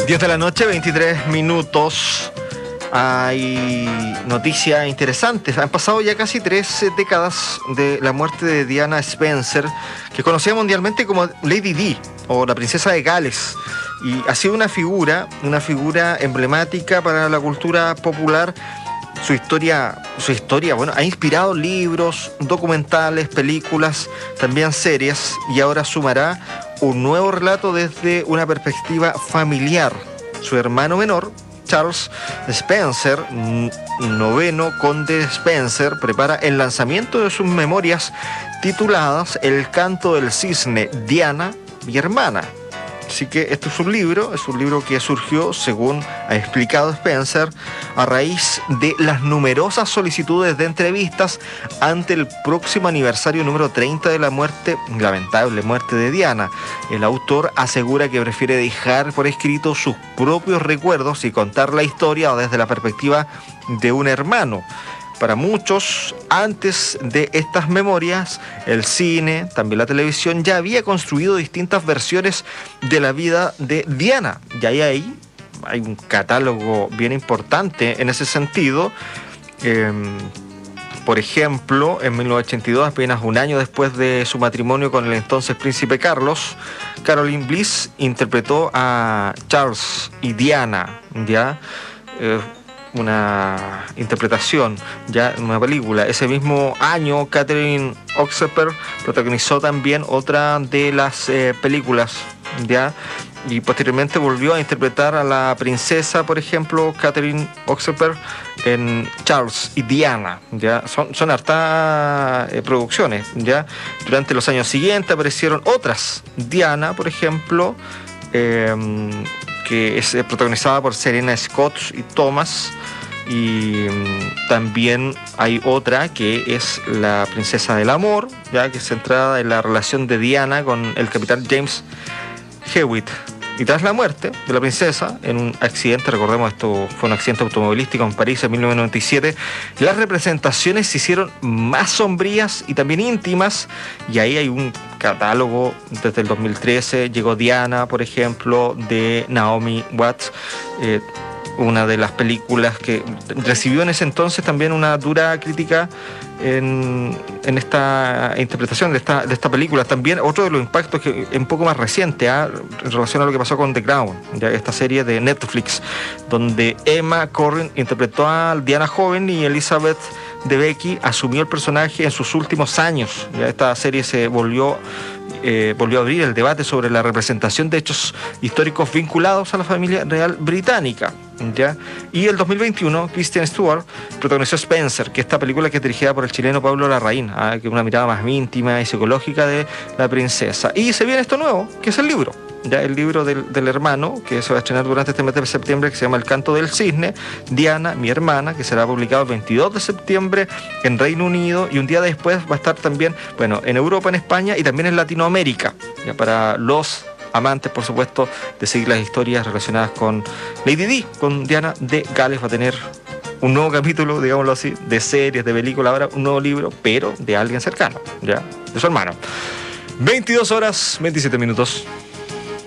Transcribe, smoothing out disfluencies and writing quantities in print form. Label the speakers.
Speaker 1: 10 de la noche, 23 minutos. Hay noticias interesantes. Han pasado ya casi 3 décadas de la muerte de Diana Spencer, que conocida mundialmente como Lady Di, o la princesa de Gales. Y ha sido una figura emblemática para la cultura popular. Su historia, bueno, ha inspirado libros, documentales, películas, también series, y ahora sumará un nuevo relato desde una perspectiva familiar. Su hermano menor, Charles Spencer, noveno conde Spencer, prepara el lanzamiento de sus memorias tituladas El canto del cisne, Diana, mi hermana. Así que este es un libro que surgió, según ha explicado Spencer, a raíz de las numerosas solicitudes de entrevistas ante el próximo aniversario número 30 de la lamentable muerte de Diana. El autor asegura que prefiere dejar por escrito sus propios recuerdos y contar la historia desde la perspectiva de un hermano. Para muchos, antes de estas memorias, el cine, también la televisión, ya había construido distintas versiones de la vida de Diana. Y ahí hay un catálogo bien importante en ese sentido. Por ejemplo, en 1982, apenas un año después de su matrimonio con el entonces príncipe Carlos, Caroline Bliss interpretó a Charles y Diana, ¿ya? Una interpretación, ya en una película. Ese mismo año, Catherine Oxenberg protagonizó también otra de las películas, ya, y posteriormente volvió a interpretar a la princesa, por ejemplo, Catherine Oxenberg, en Charles y Diana, ya. Son hartas producciones, ya. Durante los años siguientes aparecieron otras, Diana, por ejemplo, que es protagonizada por Serena Scott y Thomas, y también hay otra que es La princesa del amor, ya, que es centrada en la relación de Diana con el capitán James Hewitt. Y tras la muerte de la princesa, en un accidente, recordemos, esto fue un accidente automovilístico en París en 1997, las representaciones se hicieron más sombrías y también íntimas, y ahí hay un catálogo. Desde el 2013 llegó Diana, por ejemplo, de Naomi Watts, una de las películas que recibió en ese entonces también una dura crítica en esta interpretación de esta película. También otro de los impactos que es un poco más reciente, en relación a lo que pasó con The Crown, ya, esta serie de Netflix, donde Emma Corrin interpretó a Diana joven y Elizabeth Debicki asumió el personaje en sus últimos años. Ya, esta serie se volvió a abrir el debate sobre la representación de hechos históricos vinculados a la familia real británica, ¿ya? Y el 2021, Kristen Stewart protagonizó Spencer, que esta película que es dirigida por el chileno Pablo Larraín, que es una mirada más íntima y psicológica de la princesa. Y se viene esto nuevo, que es el libro. Ya, el libro del hermano, que se va a estrenar durante este mes de septiembre, que se llama El canto del cisne, Diana, mi hermana, que será publicado el 22 de septiembre en Reino Unido, y un día después va a estar también, bueno, en Europa, en España y también en Latinoamérica, ya, para los amantes, por supuesto, de seguir las historias relacionadas con Lady Di, con Diana de Gales. Va a tener un nuevo capítulo, digámoslo así, de series, de películas, ahora un nuevo libro, pero de alguien cercano, ya, de su hermano. 22 horas, 27 minutos.